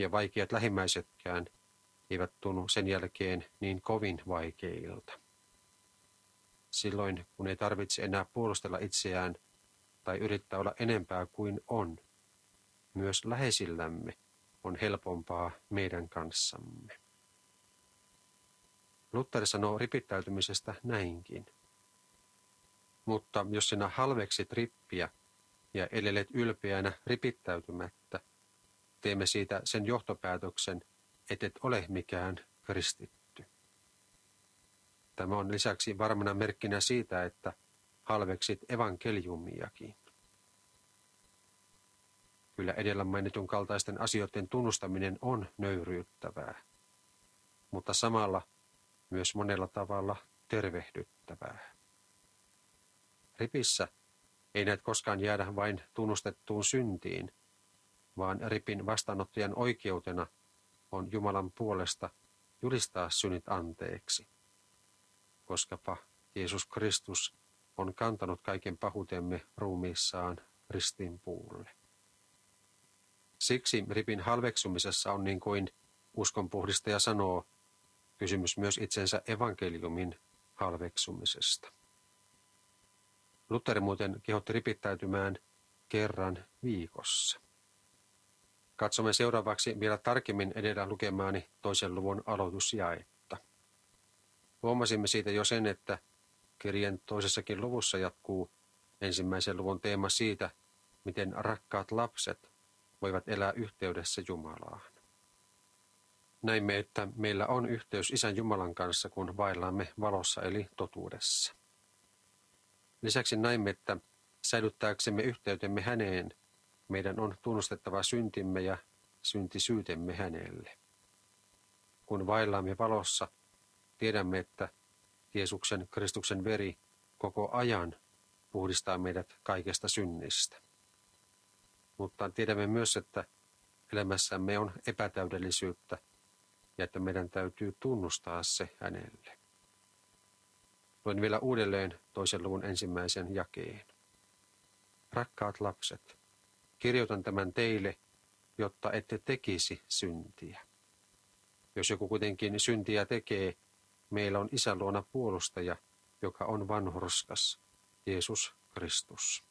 ja vaikeat lähimmäisetkään eivät tunnu sen jälkeen niin kovin vaikeilta. Silloin, kun ei tarvitse enää puolustella itseään tai yrittää olla enempää kuin on, myös läheisillämme on helpompaa meidän kanssamme. Luther sanoo ripittäytymisestä näinkin. Mutta jos sinä halveksit rippiä ja elelet ylpeänä ripittäytymättä, teemme siitä sen johtopäätöksen, et ole mikään kristitty. Tämä on lisäksi varmana merkkinä siitä, että halveksit evankeliumiakin. Kyllä edellä mainitun kaltaisten asioiden tunnustaminen on nöyryyttävää, mutta samalla myös monella tavalla tervehdyttävää. Ripissä ei näet koskaan jäädä vain tunnustettuun syntiin, vaan ripin vastaanottajan oikeutena on Jumalan puolesta julistaa synnit anteeksi, koskapa Jeesus Kristus on kantanut kaiken pahuutemme ruumiissaan ristinpuulle. Siksi ripin halveksumisessa on, niin kuin uskonpuhdistaja sanoo, kysymys myös itsensä evankeliumin halveksumisesta. Luther muuten kehotti ripittäytymään kerran viikossa. Katsomme seuraavaksi vielä tarkemmin edellä lukemaani 2. luvun aloitusjaetta. Huomasimme siitä jo sen, että kirjeen 2. luvussa jatkuu 1. luvun teema siitä, miten rakkaat lapset voivat elää yhteydessä Jumalaan. Näimme, että meillä on yhteys Isän Jumalan kanssa, kun vaellaamme valossa eli totuudessa. Lisäksi näimme, että säilyttääksemme yhteytemme häneen, meidän on tunnustettava syntimme ja syntisyytemme hänelle. Kun vaellaamme valossa, tiedämme, että Jeesuksen Kristuksen veri koko ajan puhdistaa meidät kaikesta synnistä. Mutta tiedämme myös, että elämässämme on epätäydellisyyttä ja että meidän täytyy tunnustaa se hänelle. Luen vielä uudelleen 2. luvun 1. jakeen. Rakkaat lapset, kirjoitan tämän teille, jotta ette tekisi syntiä. Jos joku kuitenkin syntiä tekee, meillä on Isän luona puolustaja, joka on vanhurskas, Jeesus Kristus.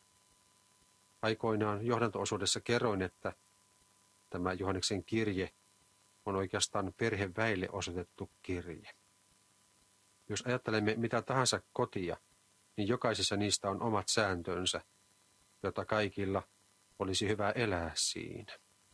Aikoinaan johdanto-osuudessa kerroin, että tämä Johanneksen kirje on oikeastaan perheväille osoitettu kirje. Jos ajattelemme mitä tahansa kotia, niin jokaisessa niistä on omat sääntönsä, jota kaikilla olisi hyvä elää siinä.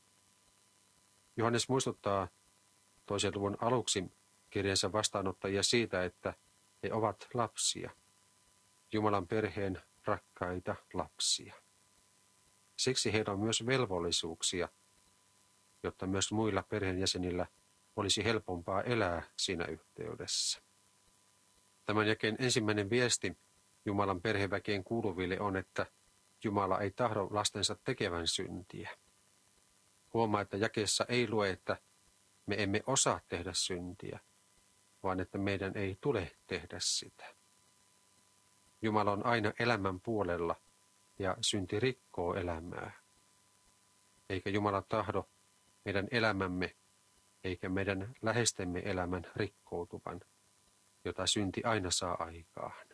Johannes muistuttaa 2. luvun aluksi kirjansa vastaanottajia siitä, että he ovat lapsia, Jumalan perheen rakkaita lapsia. Siksi heillä on myös velvollisuuksia, jotta myös muilla perheenjäsenillä olisi helpompaa elää siinä yhteydessä. Tämän jakeen ensimmäinen viesti Jumalan perheväkeen kuuluville on, että Jumala ei tahdo lastensa tekevän syntiä. Huomaa, että jakeessa ei lue, että me emme osaa tehdä syntiä, vaan että meidän ei tule tehdä sitä. Jumala on aina elämän puolella ja synti rikkoo elämää. Eikä Jumala tahdo meidän elämämme eikä meidän läheistemme elämän rikkoutuvan, jota synti aina saa aikaan.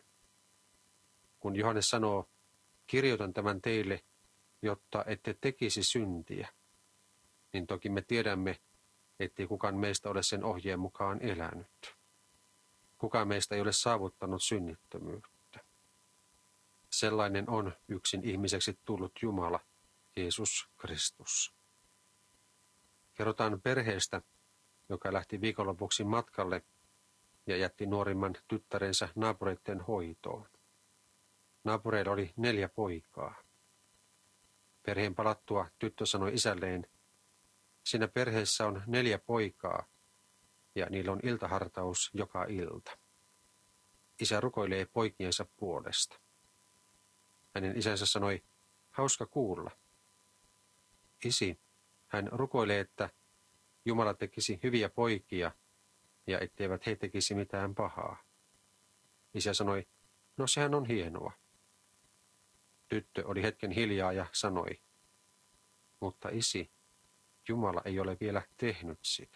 Kun Johannes sanoo, kirjoitan tämän teille, jotta ette tekisi syntiä, niin toki me tiedämme, ettei kukaan meistä ole sen ohjeen mukaan elänyt. Kukaan meistä ei ole saavuttanut synnittömyyttä. Sellainen on yksin ihmiseksi tullut Jumala, Jeesus Kristus. Kerrotaan perheestä, joka lähti viikonlopuksi matkalle ja jätti nuorimman tyttärensä naapureiden hoitoon. Naapureilla oli 4 poikaa. Perheen palattua tyttö sanoi isälleen, siinä perheessä on 4 poikaa ja niillä on iltahartaus joka ilta. Isä rukoilee poikiensa puolesta. Hänen isänsä sanoi, hauska kuulla. Isi, hän rukoilee, että Jumala tekisi hyviä poikia ja etteivät he tekisi mitään pahaa. Isä sanoi, no sehän on hienoa. Tyttö oli hetken hiljaa ja sanoi, mutta isi, Jumala ei ole vielä tehnyt sitä.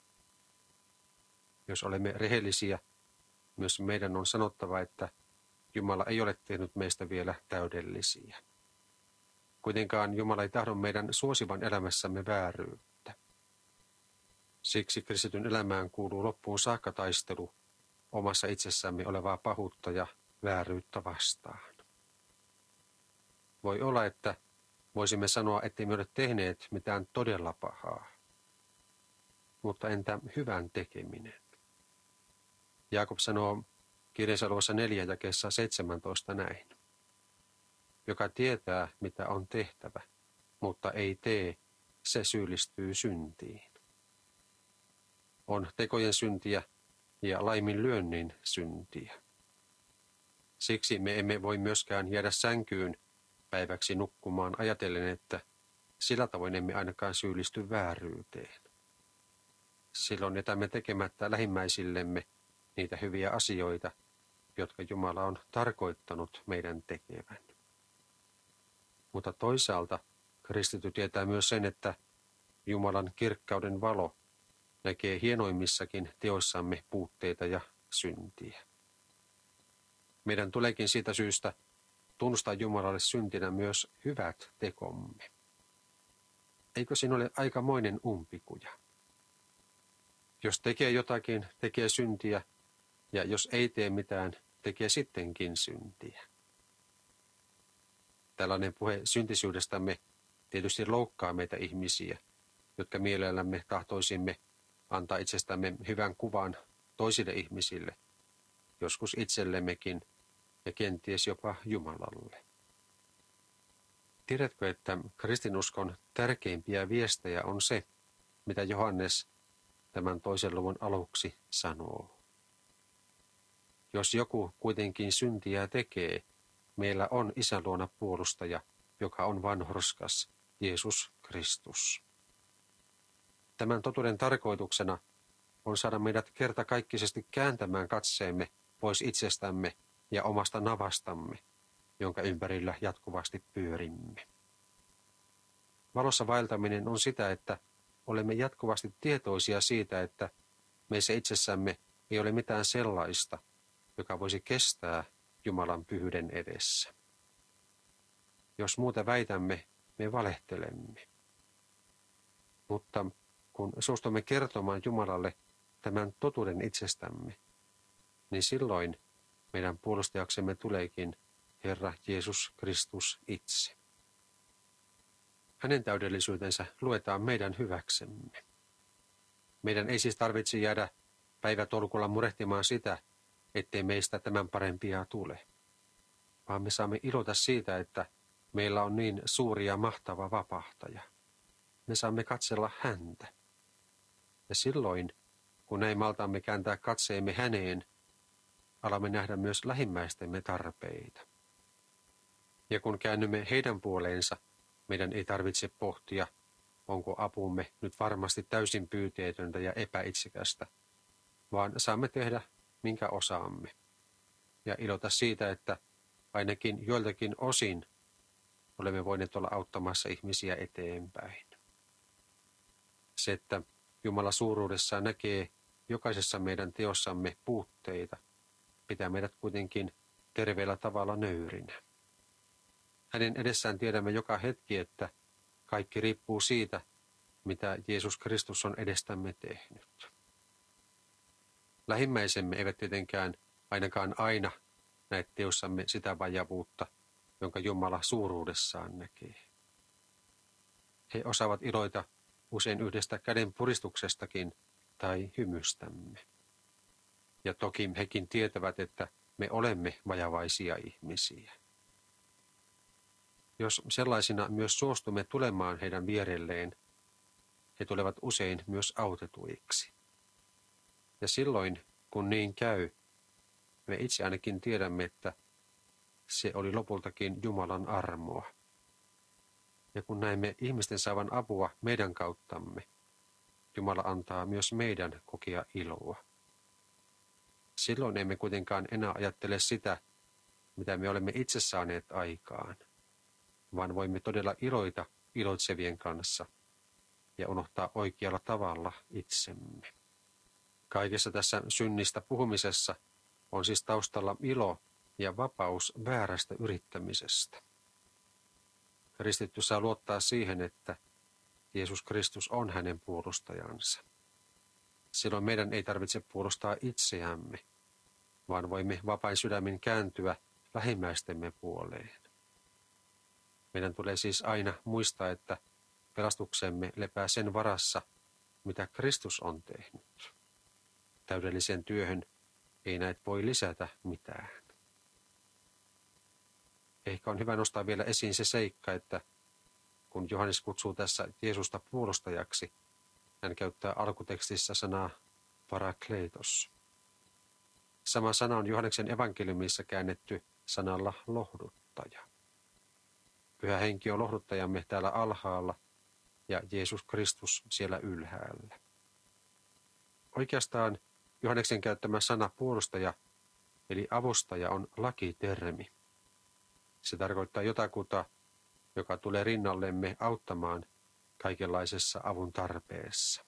Jos olemme rehellisiä, myös meidän on sanottava, että Jumala ei ole tehnyt meistä vielä täydellisiä. Kuitenkaan Jumala ei tahdo meidän suosivan elämässämme vääryyttä. Siksi kristityn elämään kuuluu loppuun saakka taistelu omassa itsessämme olevaa pahuutta ja vääryyttä vastaan. Voi olla, että voisimme sanoa, ettei me ole tehneet mitään todella pahaa. Mutta entä hyvän tekeminen? Jaakob sanoo kirjansa luvussa 4 jakeessa 17 näin. Joka tietää, mitä on tehtävä, mutta ei tee, se syyllistyy syntiin. On tekojen syntiä ja laiminlyönnin syntiä. Siksi me emme voi myöskään jäädä sänkyyn päiväksi nukkumaan ajatellen, että sillä tavoin emme ainakaan syyllisty vääryyteen. Silloin jätämme tekemättä lähimmäisillemme niitä hyviä asioita, jotka Jumala on tarkoittanut meidän tekevän. Mutta toisaalta kristitty tietää myös sen, että Jumalan kirkkauden valo näkee hienoimmissakin teoissamme puutteita ja syntiä. Meidän tuleekin siitä syystä tunnustaa Jumalalle syntinä myös hyvät tekomme. Eikö siinä ole aikamoinen umpikuja? Jos tekee jotakin, tekee syntiä, ja jos ei tee mitään, tekee sittenkin syntiä. Tällainen puhe syntisyydestämme tietysti loukkaa meitä ihmisiä, jotka mielellämme tahtoisimme antaa itsestämme hyvän kuvan toisille ihmisille, joskus itsellemmekin ja kenties jopa Jumalalle. Tiedätkö, että kristinuskon tärkeimpiä viestejä on se, mitä Johannes tämän 2. luvun aluksi sanoo. Jos joku kuitenkin syntiä tekee, meillä on Isän luona puolustaja, joka on vanhurskas, Jeesus Kristus. Tämän totuuden tarkoituksena on saada meidät kertakaikkisesti kääntämään katseemme pois itsestämme ja omasta navastamme, jonka ympärillä jatkuvasti pyörimme. Valossa vaeltaminen on sitä, että olemme jatkuvasti tietoisia siitä, että meissä itsessämme ei ole mitään sellaista, joka voisi kestää Jumalan pyhyyden edessä. Jos muuta väitämme, me valehtelemme. Mutta kun suostumme kertomaan Jumalalle tämän totuuden itsestämme, niin silloin meidän puolustajaksemme tuleekin Herra Jeesus Kristus itse. Hänen täydellisyytensä luetaan meidän hyväksemme. Meidän ei siis tarvitse jäädä päivätolkulla murehtimaan sitä, ettei meistä tämän parempia tule, vaan me saamme iloita siitä, että meillä on niin suuri ja mahtava vapahtaja. Me saamme katsella häntä. Ja silloin, kun näin maltaamme kääntää katseemme häneen, alamme nähdä myös lähimmäistemme tarpeita. Ja kun käännymme heidän puoleensa, meidän ei tarvitse pohtia, onko apumme nyt varmasti täysin pyyteetöntä ja epäitsekästä, vaan saamme tehdä, minkä osaamme, ja iloita siitä, että ainakin joiltakin osin olemme voineet olla auttamassa ihmisiä eteenpäin. Se, että Jumala suuruudessaan näkee jokaisessa meidän teossamme puutteita, pitää meidät kuitenkin terveellä tavalla nöyrinä. Hänen edessään tiedämme joka hetki, että kaikki riippuu siitä, mitä Jeesus Kristus on edestämme tehnyt. Lähimmäisemme eivät tietenkään ainakaan aina näe teossamme sitä vajavuutta, jonka Jumala suuruudessaan näkee. He osaavat iloita usein yhdestä käden puristuksestakin tai hymystämme. Ja toki hekin tietävät, että me olemme vajavaisia ihmisiä. Jos sellaisina myös suostumme tulemaan heidän vierelleen, he tulevat usein myös autetuiksi. Ja silloin, kun niin käy, me itse ainakin tiedämme, että se oli lopultakin Jumalan armoa. Ja kun näemme ihmisten saavan apua meidän kauttamme, Jumala antaa myös meidän kokea iloa. Silloin emme kuitenkaan enää ajattele sitä, mitä me olemme itse saaneet aikaan, vaan voimme todella iloita iloitsevien kanssa ja unohtaa oikealla tavalla itsemme. Kaikessa tässä synnistä puhumisessa on siis taustalla ilo ja vapaus väärästä yrittämisestä. Kristitty saa luottaa siihen, että Jeesus Kristus on hänen puolustajansa. Silloin meidän ei tarvitse puolustaa itseämme, vaan voimme vapain sydämin kääntyä lähimmäistemme puoleen. Meidän tulee siis aina muistaa, että pelastuksemme lepää sen varassa, mitä Kristus on tehnyt. Täydelliseen työhön ei näet voi lisätä mitään. Ehkä on hyvä nostaa vielä esiin se seikka, että kun Johannes kutsuu tässä Jeesusta puolustajaksi, hän käyttää alkutekstissä sanaa parakletos. Sama sana on Johanneksen evankeliumissa käännetty sanalla lohduttaja. Pyhä henki on lohduttajamme täällä alhaalla ja Jeesus Kristus siellä ylhäällä. Oikeastaan Johanneksen käyttämä sana puolustaja eli avustaja on lakitermi. Se tarkoittaa jotakuta, joka tulee rinnallemme auttamaan kaikenlaisessa avun tarpeessa.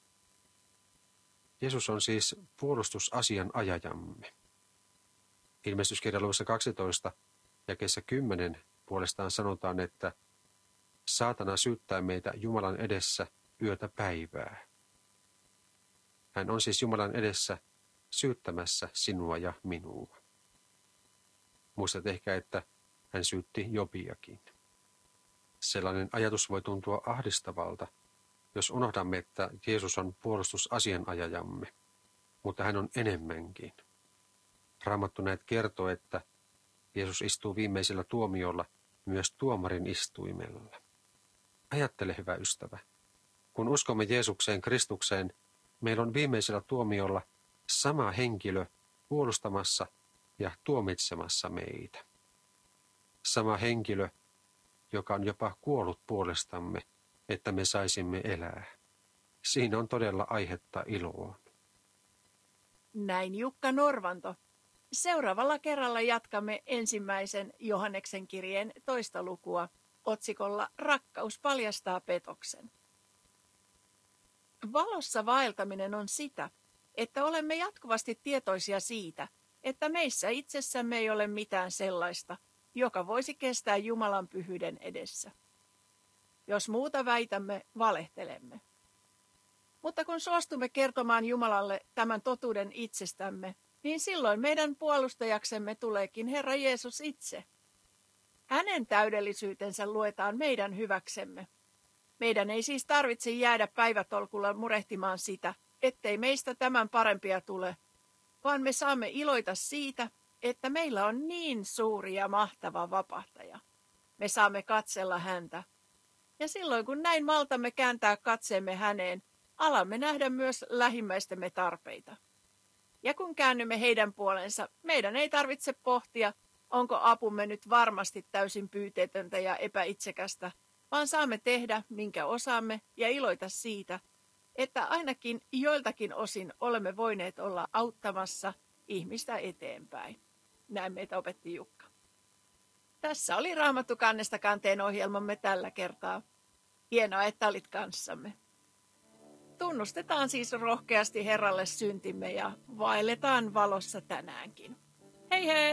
Jeesus on siis puolustusasianajajamme. Ilmestyskirjan luvussa 12 jakeessa 10 puolestaan sanotaan, että saatana syyttää meitä Jumalan edessä yötä päivää. Hän on siis Jumalan edessä syyttämässä sinua ja minua. Muistat ehkä, että hän syytti Jobiakin. Sellainen ajatus voi tuntua ahdistavalta, jos unohdamme, että Jeesus on puolustusasianajajamme, mutta hän on enemmänkin. Raamattu näet kertoo, että Jeesus istuu viimeisellä tuomiolla myös tuomarin istuimella. Ajattele, hyvä ystävä, kun uskomme Jeesukseen Kristukseen, meillä on viimeisellä tuomiolla sama henkilö puolustamassa ja tuomitsemassa meitä. Sama henkilö, joka on jopa kuollut puolestamme, että me saisimme elää. Siinä on todella aihetta iloon. Näin Jukka Norvanto. Seuraavalla kerralla jatkamme ensimmäisen Johanneksen kirjeen 2. lukua otsikolla Rakkaus paljastaa petoksen. Valossa vaeltaminen on sitä, että olemme jatkuvasti tietoisia siitä, että meissä itsessämme ei ole mitään sellaista, joka voisi kestää Jumalan pyhyyden edessä. Jos muuta väitämme, valehtelemme. Mutta kun suostumme kertomaan Jumalalle tämän totuuden itsestämme, niin silloin meidän puolustajaksemme tuleekin Herra Jeesus itse. Hänen täydellisyytensä luetaan meidän hyväksemme. Meidän ei siis tarvitse jäädä päivätolkulla murehtimaan sitä, ettei meistä tämän parempia tule, vaan me saamme iloita siitä, että meillä on niin suuri ja mahtava vapahtaja. Me saamme katsella häntä. Ja silloin kun näin maltamme kääntää katseemme häneen, alamme nähdä myös lähimmäistemme tarpeita. Ja kun käännymme heidän puolensa, meidän ei tarvitse pohtia, onko apumme nyt varmasti täysin pyyteetöntä ja epäitsekästä, vaan saamme tehdä, minkä osaamme, ja iloita siitä, että ainakin joiltakin osin olemme voineet olla auttamassa ihmistä eteenpäin. Näin meitä opetti Jukka. Tässä oli Raamattu kannesta kanteen ohjelmamme tällä kertaa. Hienoa, että olit kanssamme. Tunnustetaan siis rohkeasti Herralle syntimme ja vaelletaan valossa tänäänkin. Hei hei!